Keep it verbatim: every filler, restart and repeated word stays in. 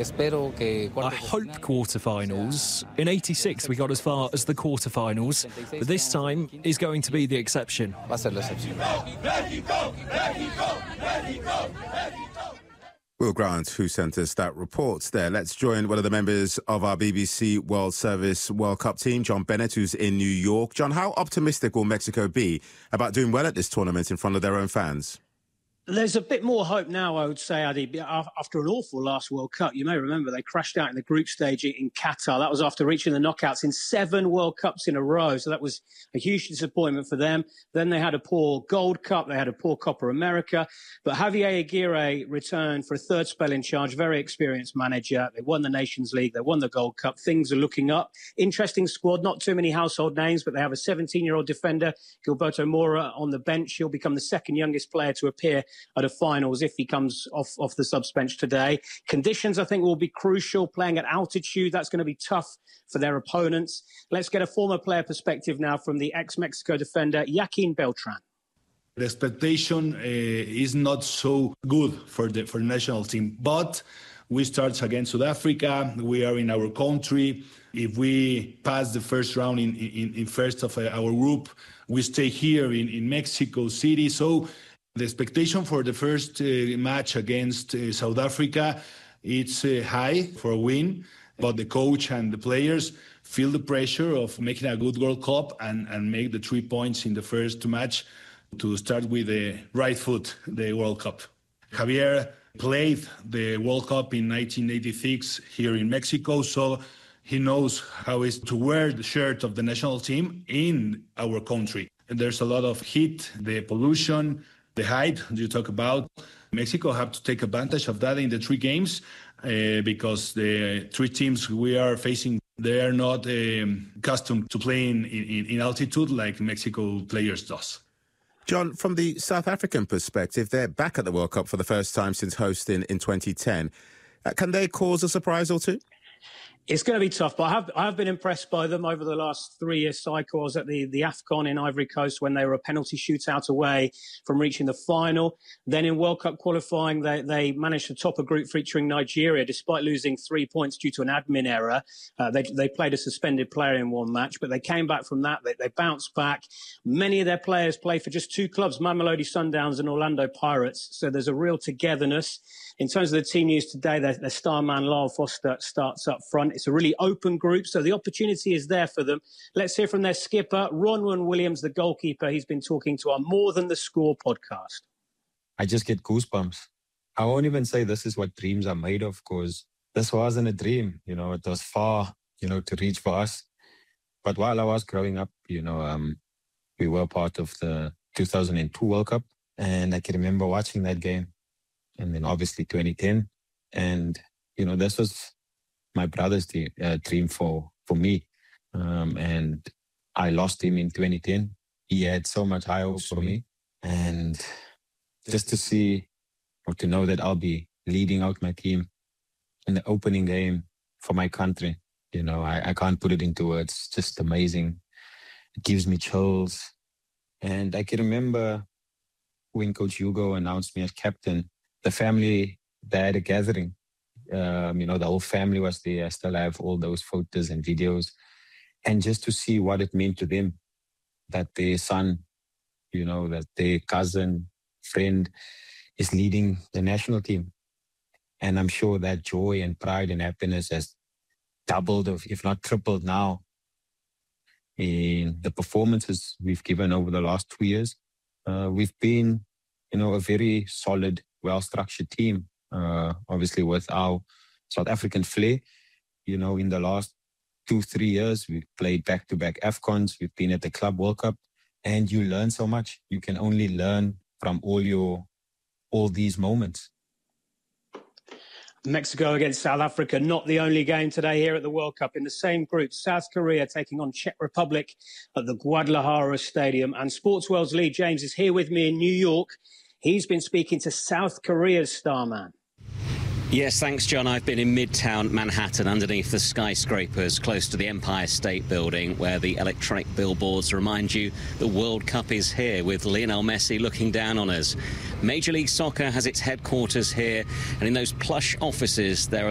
hope quarterfinals. In eighty-six, we got as far as the quarterfinals, but this time is going to be the exception. Will Grant, who sent us that report there. Let's join one of the members of our B B C World Service World Cup team, John Bennett, who's in New York. John, how optimistic will Mexico be about doing well at this tournament in front of their own fans? There's a bit more hope now, I would say, Adi, after an awful last World Cup. You may remember they crashed out in the group stage in Qatar. That was after reaching the knockouts in seven World Cups in a row. So that was a huge disappointment for them. Then they had a poor Gold Cup. They had a poor Copa America. But Javier Aguirre returned for a third spell in charge, very experienced manager. They won the Nations League. They won the Gold Cup. Things are looking up. Interesting squad, not too many household names, but they have a seventeen-year-old defender, Gilberto Mora, on the bench. He'll become the second youngest player to appear at a finals if he comes off, off the subs bench today. Conditions, I think, will be crucial. Playing at altitude, that's going to be tough for their opponents. Let's get a former player perspective now from the ex-Mexico defender, Joaquin Beltran. The expectation uh, is not so good for the for the national team, but we start against South Africa. We are in our country. If we pass the first round in, in, in first of our group, we stay here in, in Mexico City. So the expectation for the first uh, match against uh, South Africa, it's uh, high for a win, but the coach and the players feel the pressure of making a good World Cup and, and make the three points in the first match to start with the right foot, the World Cup. Javier played the World Cup in nineteen eighty-six here in Mexico, so he knows how it is to wear the shirt of the national team in our country. And there's a lot of heat, the pollution, the height you talk about. Mexico have to take advantage of that in the three games uh, because the three teams we are facing, they are not um, accustomed to playing in, in, in altitude like Mexico players does. John, from the South African perspective, they're back at the World Cup for the first time since hosting in twenty ten. Uh, can they cause a surprise or two? It's going to be tough, but I have I have been impressed by them over the last three years cycle. I was at the, the AFCON in Ivory Coast when they were a penalty shootout away from reaching the final. Then in World Cup qualifying, they, they managed to top a group featuring Nigeria, despite losing three points due to an admin error. Uh, they, they played a suspended player in one match, but they came back from that. They, they bounced back. Many of their players play for just two clubs, Mamelodi Sundowns and Orlando Pirates. So there's a real togetherness. In terms of the team news today, their, their star man, Lyle Foster, starts up front. It's a really open group, so the opportunity is there for them. Let's hear from their skipper, Ronwen Williams, the goalkeeper. He's been talking to our More Than the Score podcast. I just get goosebumps. I won't even say this is what dreams are made of, because this wasn't a dream. You know, it was far, you know, to reach for us. But while I was growing up, you know, um, we were part of the two thousand two World Cup, and I can remember watching that game. And then obviously twenty ten. And, you know, this was my brother's dream, uh, dream for, for me. Um, and I lost him in twenty ten. He had so much high hopes for me. And just to see or to know that I'll be leading out my team in the opening game for my country, you know, I, I can't put it into words. It's just amazing. It gives me chills. And I can remember when Coach Hugo announced me as captain, the family, they had a gathering. Um, you know, the whole family was there. I still have all those photos and videos. And just to see what it meant to them, that their son, you know, that their cousin, friend is leading the national team. And I'm sure that joy and pride and happiness has doubled, if not tripled now in the performances we've given over the last two years. Uh, we've been, you know, a very solid, well-structured team, uh, obviously with our South African flair. You know, in the last two, three years, we've played back-to-back AFCONs. We've been at the Club World Cup, and you learn so much. You can only learn from all your, all these moments. Mexico against South Africa, not the only game today here at the World Cup. In the same group, South Korea taking on Czech Republic at the Guadalajara Stadium. And Sports World's Lee James is here with me in New York. He's been speaking to South Korea's star man. Yes, thanks, John. I've been in Midtown Manhattan, underneath the skyscrapers close to the Empire State Building, where the electronic billboards remind you the World Cup is here, with Lionel Messi looking down on us. Major League Soccer has its headquarters here, and in those plush offices there are